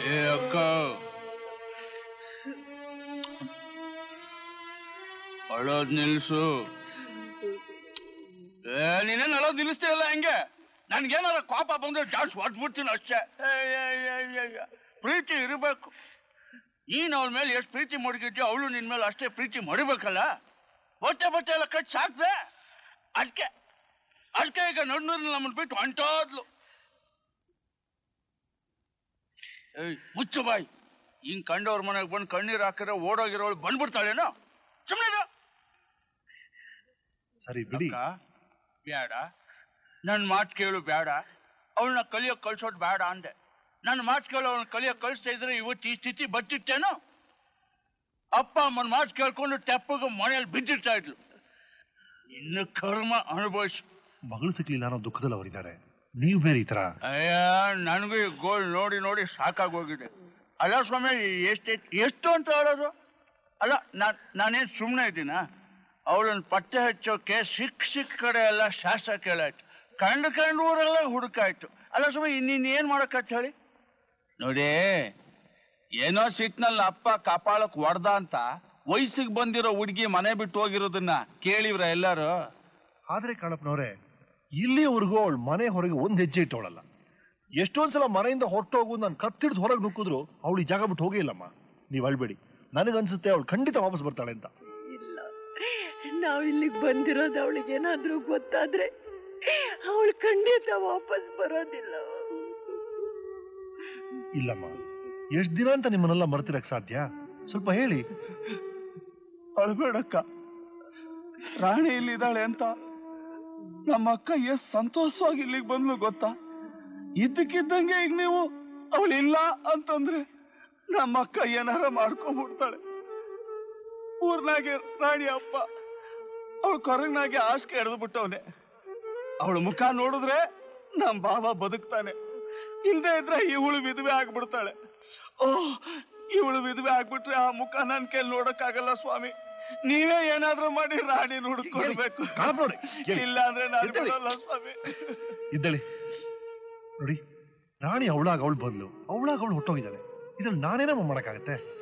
ಏ ಅಕ್ಕ, ಅಳೋದ್ ನಿಲ್ಸು. ನೀನೇನ್ ಅಳೋದ್ ನಿಲ್ಲಿಸ್ತೀಯಲ್ಲ ಹೆಂಗೆ? ನನ್ಗೇನಾರ ಕೋಪ ಬಂದ್ರೆ ಜಾಸ್ತಿ ಹೊಟ್ಬಿಡ್ತೀನಿ ಅಷ್ಟೇ. ಪ್ರೀತಿ ಇರಬೇಕು. ನೀನ್ ಅವಳ ಮೇಲೆ ಎಷ್ಟು ಪ್ರೀತಿ ಮಡಗಿದ್ಯೋ ಅವಳು ನಿನ್ ಮೇಲೆ ಅಷ್ಟೇ ಪ್ರೀತಿ ಮಡಿಬೇಕಲ್ಲ. ಬಟ್ಟೆ ಎಲ್ಲ ಕಟ್ ಸಾಕ್ದೆ. ಅದಕ್ಕೆ ಈಗ ನನ್ನೂರಲ್ಲಿ ನಮ್ಮನ್ನು ಬಿಟ್ಟು ಹೊಂಟೋದ್ಲು. ಮುಚ್ಚು ಬಾಯ್. ಹಿಂಗ್ ಕಂಡವ್ರ ಮನೆಗೆ ಬಂದು ಕಣ್ಣೀರ್ ಹಾಕಿದ್ರೆ ಓಡೋಗಿರೋಳು ಬಂದ್ಬಿಡ್ತಾಳೇನೋ. ಸುಮ್ಮನೆ ಸರಿ ಬಿಡಿ. ಬೇಡ, ನನ್ನ ಮಾತು ಕೇಳು ಬೇಡ. ಅವಳನ್ನ ಕಲಿಯೋಕ್ ಕಳ್ಸೋದು ಬೇಡ ಅಂದೆ. ನನ್ನ ಮಾತು ಕೇಳು ಅವಳನ್ನ ಕಲಿಯೋಕ್ ಕಳಿಸ್ತಾ ಇದ್ರೆ ಇವತ್ತು ಈ ಸ್ಥಿತಿ ಬರ್ತಿತ್ತೇನೋ. ಅಪ್ಪ ಅಮ್ಮನ ಮಾತು ಕೇಳ್ಕೊಂಡು ತೆಪ್ಪಗ ಮನೆಯಲ್ಲಿ ಬಿದ್ದಿರ್ತಾ ಇದ್ಲು. ಇನ್ನು ಕರ್ಮ ಅನುಭವಿಸು. ಮಗಳು ಸಿಕ್ಲಿಲ್ಲ ಅನ್ನೋ ದುಃಖದಲ್ಲಿ ಅವರಿದ್ದಾರೆ, ನೀವು ಬೇರೆ ಈ ತರ. ಅಯ್ಯ, ನನಗೂ ಈ ಗೋಲ್ ನೋಡಿ ನೋಡಿ ಸಾಕಾಗೋಗಿದೆ. ಅಲ್ಲ ಸ್ವಾಮಿ, ಎಷ್ಟು ಅಂತ ಹೇಳೋದು? ಅಲ್ಲ, ನಾನೇನು ಸುಮ್ಮನೆ ಇದ್ದೀನ? ಅವಳನ್ನು ಪತ್ತೆ ಹಚ್ಚೋಕೆ ಸಿಕ್ಕ ಕಡೆ ಎಲ್ಲ ಶಾಸ್ತ್ರ ಕೇಳಾಯ್ತು, ಕಂಡು ಊರೆಲ್ಲ ಹುಡುಕಾಯ್ತು. ಅಲ್ಲ ಸ್ವಾಮಿ, ಇನ್ನೇನ್ ಮಾಡಕ್ಕಂತ ಹೇಳಿ? ನೋಡಿ, ಏನೋ ಸಿಟ್ನಲ್ಲಿ ಅಪ್ಪ ಕಪಾಳಕ್ ಹೊಡ್ದ ಅಂತ ವಯಸ್ಸಿಗೆ ಬಂದಿರೋ ಹುಡುಗಿ ಮನೆ ಬಿಟ್ಟು ಹೋಗಿರೋದನ್ನ ಕೇಳಿವ್ರ ಎಲ್ಲಾರು? ಆದ್ರೆ ಕಾಳಪ್ಪನವ್ರೆ, ಇಲ್ಲಿವರೆಗೂ ಅವಳು ಮನೆ ಹೊರಗೆ ಒಂದ್ ಹೆಜ್ಜೆ ಇಟ್ಟವಳಲ್ಲ. ಎಷ್ಟೊಂದ್ಸಲ ಮನೆಯಿಂದ ಹೊರಟೋಗು ನಾನು ಕತ್ತಿಡ್ದು ಹೊರಗೆ ನುಕ್ಕಿದ್ರು ಅವಳು ಈ ಜಾಗ ಬಿಟ್ಟು ಹೋಗೇ ಇಲ್ಲಮ್ಮ. ನೀವ್ ಅಳ್ಬೇಡಿ, ನನಗನ್ಸುತ್ತೆ ಅವಳು ಖಂಡಿತ ವಾಪಸ್ ಬರ್ತಾಳೆ ಅಂತ. ಇಲ್ಲ, ನಾವಿಲ್ಲಿಗೆ ಬಂದಿರೋದು ಅವಳಿಗೆ ಏನಾದ್ರೂ ಗೊತ್ತಾದ್ರೆ ಅವಳು ಖಂಡಿತ ವಾಪಸ್ ಬರೋದಿಲ್ಲ. ಇಲ್ಲಮ್ಮ, ಎಷ್ಟ್ ದಿನ ಅಂತ ನಿಮ್ಮನ್ನೆಲ್ಲ ಮರ್ತಿರಕ್ ಸಾಧ್ಯ? ಸ್ವಲ್ಪ ಹೇಳಿ. ಅಳ್ಬೇಡಕ್ಕ, ರಾಣಿ ಇಲ್ಲಿದ್ದಾಳೆ ಅಂತ ನಮ್ಮ ಅಕ್ಕ ಎಷ್ಟ್ ಸಂತೋಷವಾಗಿ ಇಲ್ಲಿಗೆ ಬಂದ್ಲು ಗೊತ್ತಾ? ಇದ್ದಕ್ಕಿದ್ದಂಗೆ ಈಗ ನೀವು ಅವಳಿಲ್ಲ ಅಂತಂದ್ರೆ ನಮ್ಮ ಅಕ್ಕ ಏನಾರ ಮಾಡ್ಕೊಂಡ್ಬಿಡ್ತಾಳೆ. ಊರ್ನಾಗೆ ರಾಣಿ ಅಪ್ಪ ಅವಳು ಕೊರಗ್ನಾಗೆ ಹಾಸಿಗೆ ಎಳೆದು ಬಿಟ್ಟವನೆ. ಅವಳ ಮುಖ ನೋಡಿದ್ರೆ ನಮ್ ಬಾಬಾ ಬದುಕ್ತಾನೆ. ಇಲ್ದೇ ಇದ್ರೆ ಇವಳು ವಿಧವೆ ಆಗ್ಬಿಡ್ತಾಳೆ. ಓಹ್, ಇವಳು ವಿಧವೆ ಆಗ್ಬಿಟ್ರೆ ಆ ಮುಖ ನನ್ ಕೈಲಿ ನೋಡಕ್ಕಾಗಲ್ಲ ಸ್ವಾಮಿ. ನೀವೇ ಏನಾದ್ರೂ ಮಾಡಿ ರಾಣಿ ಹುಡುಕೊಳ್ಬೇಕು. ಇಲ್ಲ ಅಂದ್ರೆ ನಾನು ಬಿಡಲ್ಲ ಸ್ವಾಮಿ. ಇದ್ದಳಿ ನೋಡಿ, ರಾಣಿ ಅವಳಾಗ ಅವಳು ಬಂದ್ಲು, ಅವಳಾಗ ಅವಳು ಹೊಟ್ಟೋಗಿದ್ದಾಳೆ. ಇದ್ರಲ್ಲಿ ನಾನೇನಮ್ಮ ಮಾಡಕ್ಕಾಗತ್ತೆ?